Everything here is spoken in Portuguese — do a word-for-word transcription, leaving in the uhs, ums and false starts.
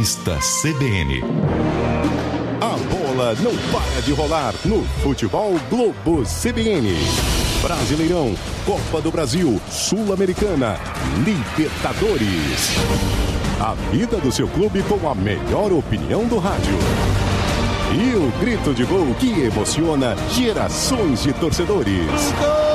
Revista C B N. A bola não para de rolar no Futebol Globo C B N. Brasileirão, Copa do Brasil, Sul-Americana, Libertadores. A vida do seu clube com a melhor opinião do rádio. E o grito de gol que emociona gerações de torcedores.